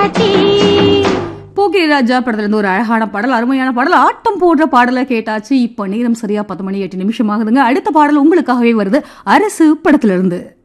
போக்கிரி ராஜா படத்துல இருந்து ஒரு அழகான பாடல், அருமையான பாடல், ஆட்டம் போடுற பாடலை கேட்டாச்சு. இப்ப நேரம் சரியா 10 மணி 8 நிமிஷம் ஆகுதுங்க. அடுத்த பாடல் உங்களுக்காகவே வருது, அரசு படத்துல இருந்து.